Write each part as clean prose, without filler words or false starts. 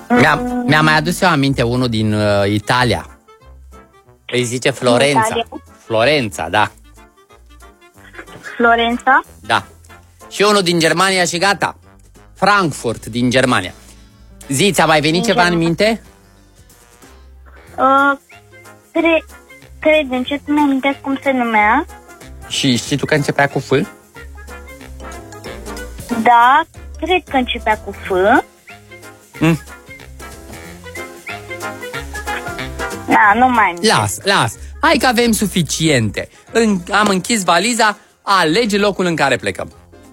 Mi-a mai adus eu aminte unul din Italia. Îi zice Florența. Florența, da. Florența? Da. Și unul din Germania și gata. Frankfurt din Germania. Zi, ți-a mai venit ceva în minte? Cred, încet nu mi-amintesc cum se numea. Și știi tu că începea cu F? Da, cred că începea cu F. Da, nu mai amintesc. Las. Hai că avem suficiente. Am închis valiza, alege locul în care plecăm.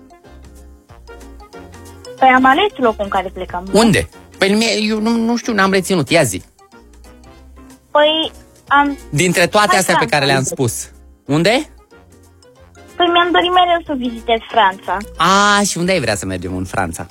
Păi am ales locul în care plecăm. Unde? Păi eu nu știu, n-am reținut. Ia zi. Păi am... Dintre toate astea pe care le-am spus. Unde? Păi mi-am dorit mereu să vizitez Franța. Și unde ai vrea să mergem în Franța?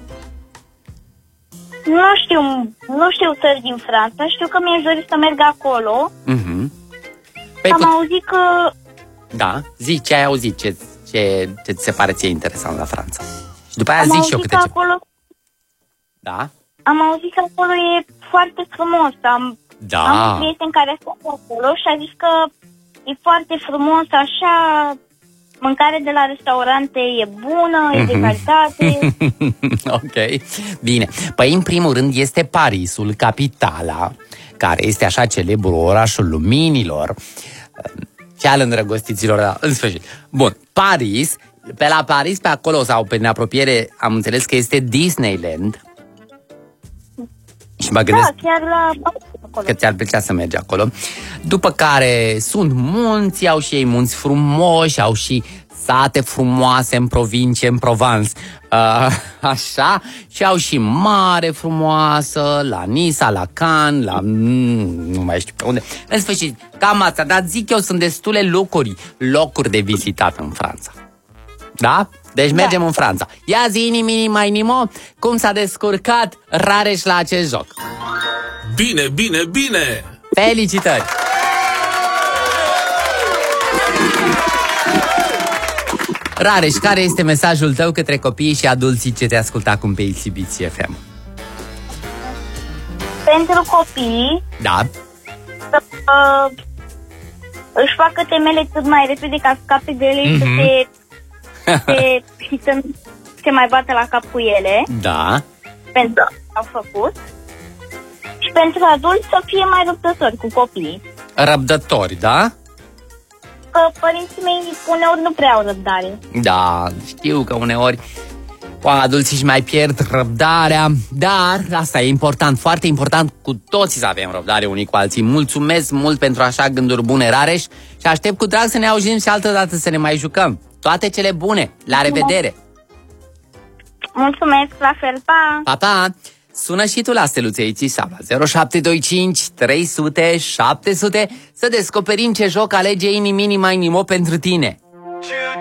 Nu știu țări din Franța. Știu că mi-aș dori să merg acolo. Păi am auzit că... Da, zi ce ai auzit, ce ți se pare ție interesant la Franța. Și după aia am zic și eu câte ceva. Acolo... Da? Am auzit că acolo e foarte frumos. Am un prieten care a fost acolo și a zis că e foarte frumos, așa, mâncare de la restaurante e bună, e de calitate. Ok, bine. Păi, în primul rând, este Parisul, capitala, care este așa celebru orașul luminilor și al îndrăgostiților, în sfârșit. Bun, Paris, pe la Paris, pe acolo, sau pe în apropiere, am înțeles că este Disneyland. Și mă gândesc că ți-ar plăcea să mergi acolo. După care sunt munți, au și ei munți frumoși, au și sate frumoase în provincie, în Provence, așa, și au și mare frumoasă, la Nisa, la Cannes, la nu mai știu pe unde. În sfârșit, cam asta, dar zic eu, sunt destule locuri de vizitat în Franța. Da? Deci mergem în Franța. Ia zi, inimini, mai nimo, cum s-a descurcat Rareș la acest joc. Bine! Felicitări! Rareș, care este mesajul tău către copiii și adulții ce te ascultă acum pe Exhibiție FM? Pentru copii, da, să își facă temele cât mai repede ca să scape de ele și să nu se mai bată la cap cu ele. Da. Pentru că au făcut. Și pentru adulți să fie mai răbdători cu copiii. Răbdători, da? Că părinții mei uneori nu prea au răbdare. Da, știu că uneori adulții își mai pierd răbdarea, dar asta e important, foarte important, cu toții să avem răbdare unii cu alții. Mulțumesc mult pentru așa gânduri bune, Rareș, și aștept cu drag să ne auzim și altă dată să ne mai jucăm. Toate cele bune, la revedere! Mulțumesc, la fel, pa! Pa, pa! Sună și tu la steluțe Ițisava 0725 300 700 să descoperim ce joc alege inimini mai nimo pentru tine.